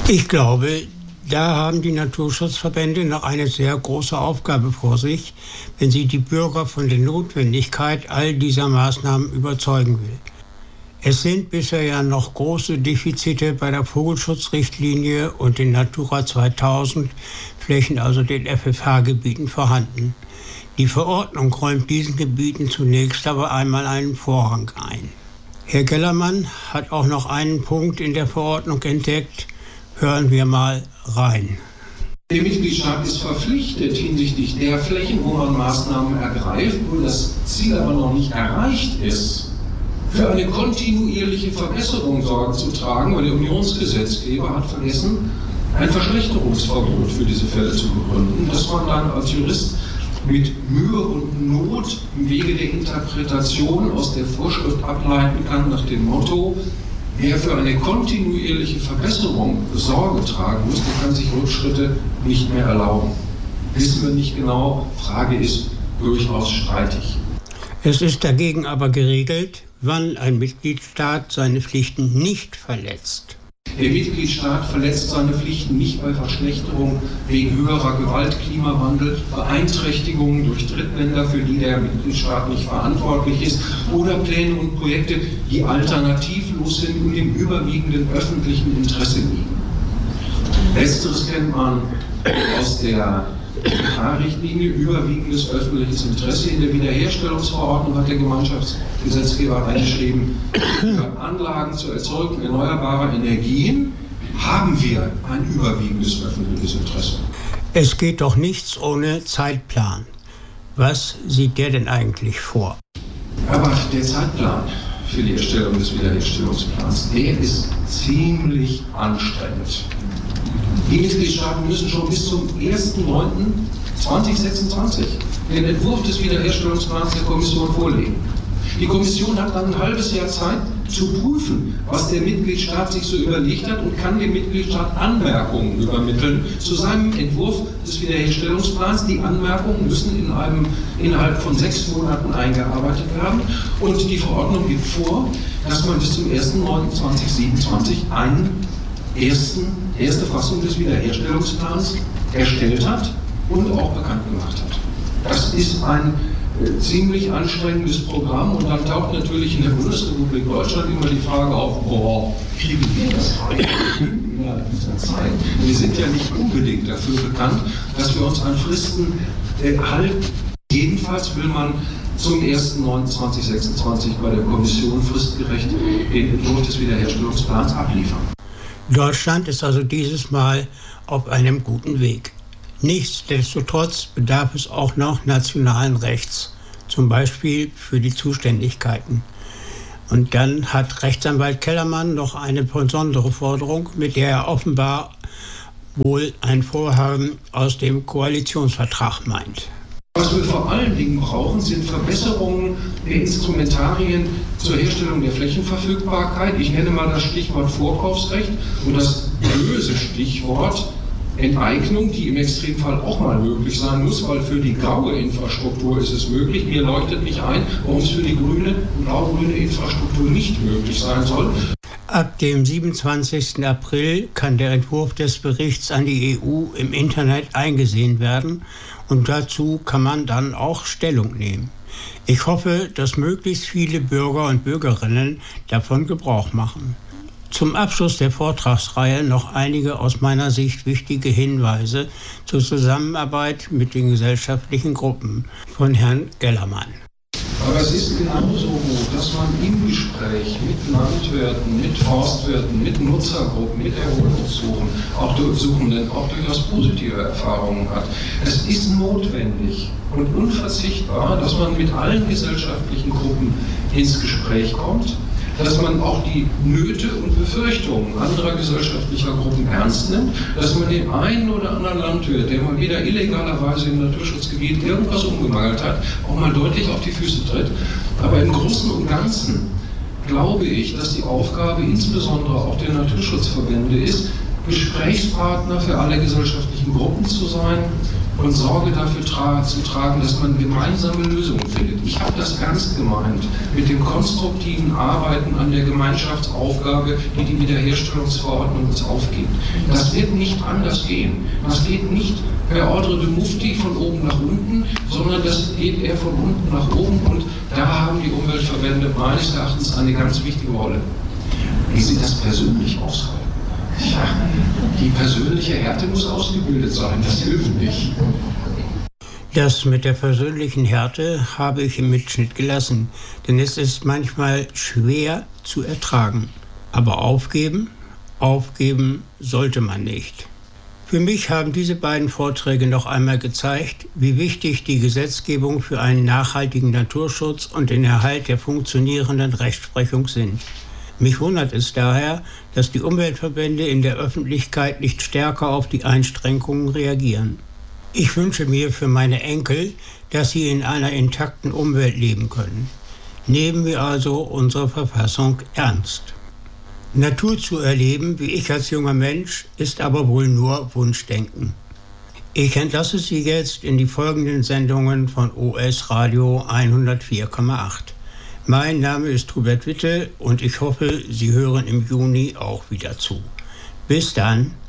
Ich glaube, da haben die Naturschutzverbände noch eine sehr große Aufgabe vor sich, wenn sie die Bürger von der Notwendigkeit all dieser Maßnahmen überzeugen will. Es sind bisher ja noch große Defizite bei der Vogelschutzrichtlinie und den Natura 2000 Flächen, also den FFH-Gebieten, vorhanden. Die Verordnung räumt diesen Gebieten zunächst aber einmal einen Vorrang ein. Herr Kellermann hat auch noch einen Punkt in der Verordnung entdeckt. Hören wir mal rein. Der Mitgliedstaat ist verpflichtet hinsichtlich der Flächen, wo man Maßnahmen ergreift, wo das Ziel aber noch nicht erreicht ist, für eine kontinuierliche Verbesserung Sorge zu tragen, weil der Unionsgesetzgeber hat vergessen, ein Verschlechterungsverbot für diese Fälle zu begründen, dass man dann als Jurist mit Mühe und Not im Wege der Interpretation aus der Vorschrift ableiten kann nach dem Motto: Wer für eine kontinuierliche Verbesserung Sorge tragen muss, der kann sich Rückschritte nicht mehr erlauben. Wissen wir nicht genau, Frage ist durchaus streitig. Es ist dagegen aber geregelt, wann ein Mitgliedstaat seine Pflichten nicht verletzt. Der Mitgliedstaat verletzt seine Pflichten nicht bei Verschlechterung wegen höherer Gewalt, Klimawandel, Beeinträchtigungen durch Drittländer, für die der Mitgliedstaat nicht verantwortlich ist, oder Pläne und Projekte, die alternativlos sind und im überwiegenden öffentlichen Interesse liegen. Letzteres kennt man aus der FFH-Richtlinie, überwiegendes öffentliches Interesse. In der Wiederherstellungsverordnung hat der Gemeinschaftsgesetzgeber reingeschrieben, für Anlagen zur Erzeugung erneuerbarer Energien haben wir ein überwiegendes öffentliches Interesse. Es geht doch nichts ohne Zeitplan. Was sieht der denn eigentlich vor? Aber der Zeitplan für die Erstellung des Wiederherstellungsplans, der ist ziemlich anstrengend. Die Mitgliedstaaten müssen schon bis zum 1.9.2026 den Entwurf des Wiederherstellungsplans der Kommission vorlegen. Die Kommission hat dann ein halbes Jahr Zeit zu prüfen, was der Mitgliedstaat sich so überlegt hat, und kann dem Mitgliedstaat Anmerkungen übermitteln zu seinem Entwurf des Wiederherstellungsplans. Die Anmerkungen müssen innerhalb von 6 Monaten eingearbeitet werden, und die Verordnung gibt vor, dass man bis zum 1.9.2027 erste Fassung des Wiederherstellungsplans erstellt hat und auch bekannt gemacht hat. Das ist ein ziemlich anstrengendes Programm, und dann taucht natürlich in der Bundesrepublik Deutschland immer die Frage auf: kriegen wir das eigentlich innerhalb dieser Zeit? Wir sind ja nicht unbedingt dafür bekannt, dass wir uns an Fristen halten. Jedenfalls will man zum 1.9.2026 bei der Kommission fristgerecht den Entwurf des Wiederherstellungsplans abliefern. Deutschland ist also dieses Mal auf einem guten Weg. Nichtsdestotrotz bedarf es auch noch nationalen Rechts, zum Beispiel für die Zuständigkeiten. Und dann hat Rechtsanwalt Kellermann noch eine besondere Forderung, mit der er offenbar wohl ein Vorhaben aus dem Koalitionsvertrag meint. Was wir vor allen Dingen brauchen, sind Verbesserungen der Instrumentarien zur Herstellung der Flächenverfügbarkeit. Ich nenne mal das Stichwort Vorkaufsrecht und das böse Stichwort Enteignung, die im Extremfall auch mal möglich sein muss, weil für die graue Infrastruktur ist es möglich. Mir leuchtet nicht ein, warum es für die grüne und blau-grüne Infrastruktur nicht möglich sein soll. Ab dem 27. April kann der Entwurf des Berichts an die EU im Internet eingesehen werden, und dazu kann man dann auch Stellung nehmen. Ich hoffe, dass möglichst viele Bürger und Bürgerinnen davon Gebrauch machen. Zum Abschluss der Vortragsreihe noch einige aus meiner Sicht wichtige Hinweise zur Zusammenarbeit mit den gesellschaftlichen Gruppen von Herrn Kellermann. Aber es ist genauso, dass man im Gespräch mit Landwirten, mit Forstwirten, mit Nutzergruppen, mit Erholungssuchenden auch durchaus positive Erfahrungen hat. Es ist notwendig und unverzichtbar, dass man mit allen gesellschaftlichen Gruppen ins Gespräch kommt, dass man auch die Nöte und Befürchtungen anderer gesellschaftlicher Gruppen ernst nimmt, dass man den einen oder anderen Landwirt, der mal wieder illegalerweise im Naturschutzgebiet irgendwas umgemangelt hat, auch mal deutlich auf die Füße tritt. Aber im Großen und Ganzen glaube ich, dass die Aufgabe insbesondere auch der Naturschutzverbände ist, Gesprächspartner für alle gesellschaftlichen Gruppen zu sein, und Sorge dafür zu tragen, dass man gemeinsame Lösungen findet. Ich habe das ernst gemeint mit dem konstruktiven Arbeiten an der Gemeinschaftsaufgabe, die die Wiederherstellungsverordnung uns aufgibt. Das wird nicht anders gehen. Das geht nicht per Ordre de Mufti von oben nach unten, sondern das geht eher von unten nach oben, und da haben die Umweltverbände meines Erachtens eine ganz wichtige Rolle. Wie sie das persönlich aushalten. Ja, die persönliche Härte muss ausgebildet sein, das hilft nicht. Das mit der persönlichen Härte habe ich im Mitschnitt gelassen, denn es ist manchmal schwer zu ertragen. Aber aufgeben sollte man nicht. Für mich haben diese beiden Vorträge noch einmal gezeigt, wie wichtig die Gesetzgebung für einen nachhaltigen Naturschutz und den Erhalt der funktionierenden Rechtsprechung sind. Mich wundert es daher, dass die Umweltverbände in der Öffentlichkeit nicht stärker auf die Einschränkungen reagieren. Ich wünsche mir für meine Enkel, dass sie in einer intakten Umwelt leben können. Nehmen wir also unsere Verfassung ernst. Natur zu erleben, wie ich als junger Mensch, ist aber wohl nur Wunschdenken. Ich entlasse Sie jetzt in die folgenden Sendungen von OS Radio 104,8. Mein Name ist Hubert Witte und ich hoffe, Sie hören im Juni auch wieder zu. Bis dann.